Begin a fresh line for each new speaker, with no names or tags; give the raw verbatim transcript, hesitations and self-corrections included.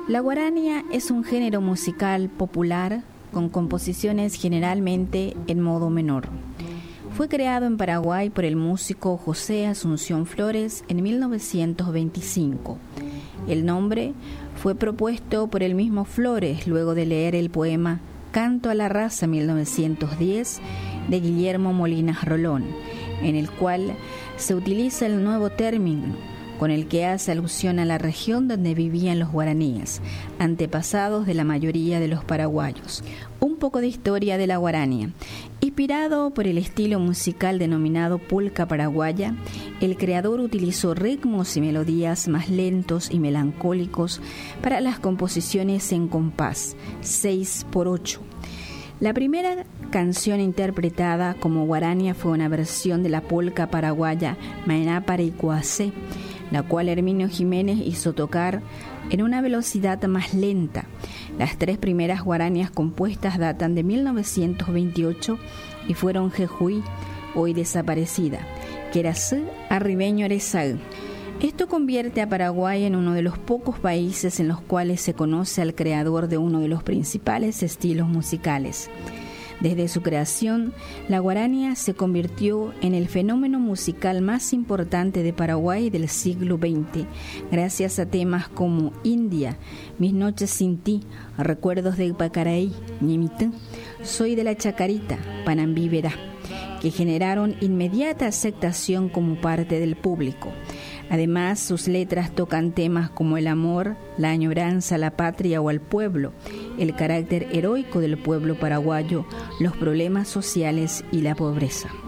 La guarania es un género musical popular con composiciones generalmente en modo menor. Fue creado en Paraguay por el músico José Asunción Flores en mil novecientos veinticinco. El nombre fue propuesto por el mismo Flores luego de leer el poema Canto a la Raza mil novecientos diez de Guillermo Molinas Rolón, en el cual se utiliza el nuevo término con el que hace alusión a la región donde vivían los guaraníes, antepasados de la mayoría de los paraguayos. Un poco de historia de la guarania. Inspirado por el estilo musical denominado polca paraguaya, el creador utilizó ritmos y melodías más lentos y melancólicos para las composiciones en compás, seis por ocho. La primera canción interpretada como guarania fue una versión de la polca paraguaya Maená Pareicuacé, la cual Herminio Jiménez hizo tocar en una velocidad más lenta. Las tres primeras guaranias compuestas datan de mil novecientos veintiocho y fueron Jejuí, hoy desaparecida, Querasú, Arribeño Arezaú. Esto convierte a Paraguay en uno de los pocos países en los cuales se conoce al creador de uno de los principales estilos musicales. Desde su creación, la guarania se convirtió en el fenómeno musical más importante de Paraguay del siglo veinte, gracias a temas como India, Mis noches sin ti, Recuerdos de Pacaraí, Ñemitú, Soy de la Chacarita, Panambí Verá, que generaron inmediata aceptación como parte del público. Además, sus letras tocan temas como el amor, la añoranza a la patria o al pueblo, el carácter heroico del pueblo paraguayo, los problemas sociales y la pobreza.